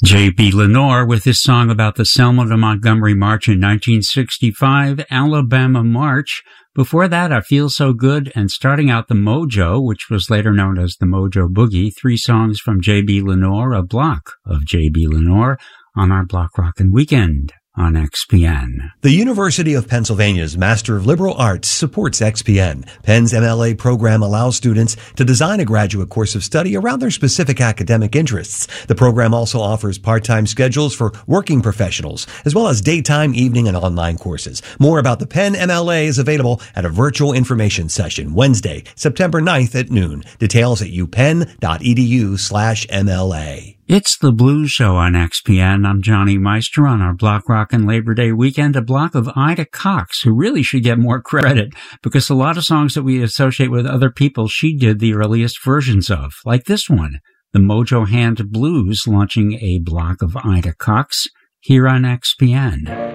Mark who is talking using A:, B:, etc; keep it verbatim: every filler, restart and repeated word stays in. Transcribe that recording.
A: J B. Lenore with his song about the Selma to Montgomery March in nineteen sixty-five, Alabama March. Before that, I Feel So Good, and starting out the Mojo, which was later known as the Mojo Boogie, three songs from J B. Lenore, a block of J B. Lenore, on our Block Rockin' Weekend on X P N.
B: The University of Pennsylvania's Master of Liberal Arts supports X P N. Penn's M L A program allows students to design a graduate course of study around their specific academic interests. The program also offers part-time schedules for working professionals, as well as daytime, evening, and online courses. More about the Penn M L A is available at a virtual information session Wednesday, September ninth at noon. Details at upenn.edu slash MLA.
A: It's the Blues Show on X P N. I'm Johnny Meister on our Block Rockin' Labor Day weekend, a block of Ida Cox, who really should get more credit because a lot of songs that we associate with other people she did the earliest versions of, like this one, the Mojo Hand Blues, launching a block of Ida Cox here on X P N.